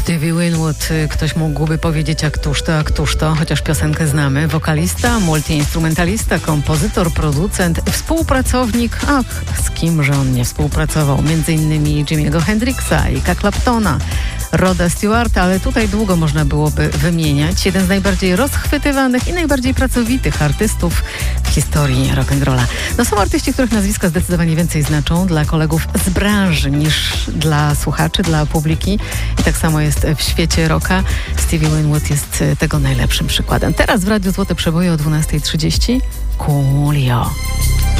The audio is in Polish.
Stevie Winwood, ktoś mógłby powiedzieć a któż to, chociaż piosenkę znamy. Wokalista, multiinstrumentalista, kompozytor, producent, współpracownik, z kimże on nie współpracował, między innymi Jimmy'ego Hendrixa, Erika Claptona, Roda Stewarta, ale tutaj długo można byłoby wymieniać. Jeden z najbardziej rozchwytywanych i najbardziej pracowitych artystów w historii rock'n'rolla. No są artyści, których nazwiska zdecydowanie więcej znaczą dla kolegów z branży niż dla słuchaczy, dla publiki. I tak samo jest w świecie rocka. Stevie Winwood jest tego najlepszym przykładem. Teraz w Radiu Złote Przeboje o 12:30 Coolio.